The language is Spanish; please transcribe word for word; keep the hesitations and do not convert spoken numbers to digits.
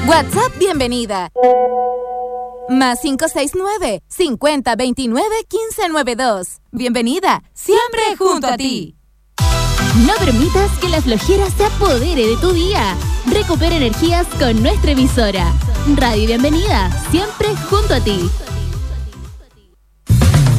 WhatsApp bienvenida. Más cinco seis nueve, cincuenta veintinueve, quince noventa y dos. Bienvenida, siempre junto a ti. No permitas que la flojera se apodere de tu día. Recupera energías con nuestra emisora. Radio Bienvenida, siempre junto a ti.